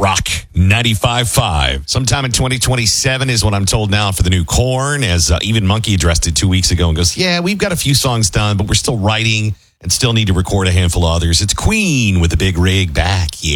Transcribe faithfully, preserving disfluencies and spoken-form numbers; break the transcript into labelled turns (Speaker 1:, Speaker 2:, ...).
Speaker 1: Rock ninety-five point five. Sometime in twenty twenty-seven is what I'm told now for the new Korn, as uh, Even Monkey addressed it two weeks ago and goes, yeah, we've got a few songs done, but we're still writing and still need to record a handful of others. It's Queen with the big rig back. Yeah.